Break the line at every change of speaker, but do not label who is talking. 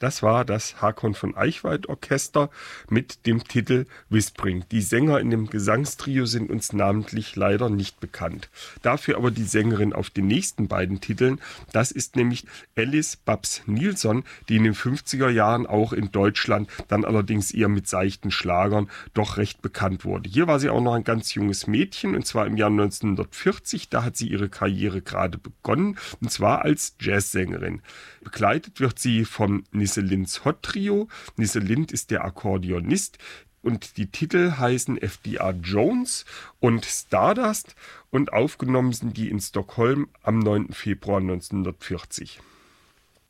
Das war das Hakon von Eichwald Orchester mit dem Titel Whispering. Die Sänger in dem Gesangstrio sind uns namentlich leider nicht bekannt. Dafür aber die Sängerin auf den nächsten beiden Titeln. Das ist nämlich Alice Babs Nilsson, die in den 50er Jahren auch in Deutschland, dann allerdings eher mit seichten Schlagern, doch recht bekannt wurde. Hier war sie auch noch ein ganz junges Mädchen, und zwar im Jahr 1940. Da hat sie ihre Karriere gerade begonnen, und zwar als Jazzsängerin. Begleitet wird sie vom Nisse Linds Hot Trio. Nisse Lind ist der Akkordeonist. Und die Titel heißen FDR Jones und Stardust, und aufgenommen sind die in Stockholm am 9. Februar 1940.